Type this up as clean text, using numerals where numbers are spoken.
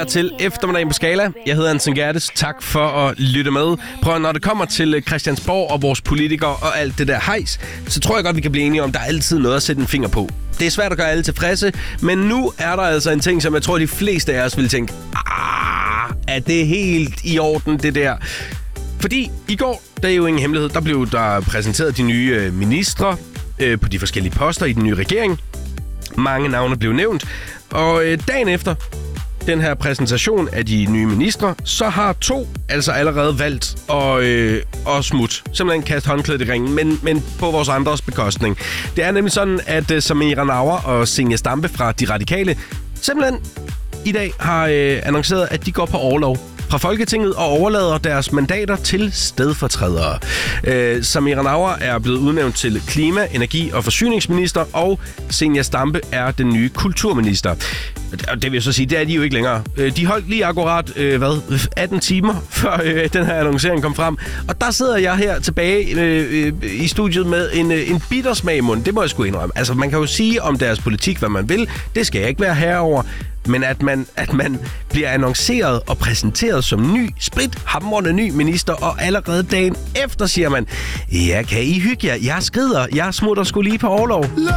her til eftermiddagen på Skala. Jeg hedder Anton Gerdes. Tak for at lytte med. Prøv, når det kommer til Christiansborg og vores politikere og alt det der hejs, så tror jeg godt, vi kan blive enige om, der er altid noget at sætte en finger på. Det er svært at gøre alle tilfredse, men nu er der altså en ting, som jeg tror, de fleste af os vil tænke, er det helt i orden, det der? Fordi i går, der er jo ingen hemmelighed, der blev der præsenteret de nye ministre på de forskellige poster i den nye regering. Mange navne blev nævnt, og dagen efter den her præsentation af de nye ministre, så har 2 altså allerede valgt at smutte. Simpelthen kaste håndklædet i ringen, men på vores andres bekostning. Det er nemlig sådan, at Samira Nawa og Zenia Stampe fra De Radikale simpelthen i dag har annonceret, at de går på orlov fra Folketinget og overlader deres mandater til stedfortrædere. Samira Nawa er blevet udnævnt til klima-, energi- og forsyningsminister, og Zenia Stampe er den nye kulturminister. Det vil jeg så sige, det er de jo ikke længere. De holdt lige akkurat 18 timer, før den her annoncering kom frem. Og der sidder jeg her tilbage i studiet med en bitter smag i munden. Det må jeg sgu indrømme. Altså, man kan jo sige om deres politik, hvad man vil. Det skal jeg ikke være herover. Men at man bliver annonceret og præsenteret som ny, sprithamrende ny minister, og allerede dagen efter siger man, ja, kan I hygge jer? Jeg skrider. Jeg smutter sgu lige på orlov.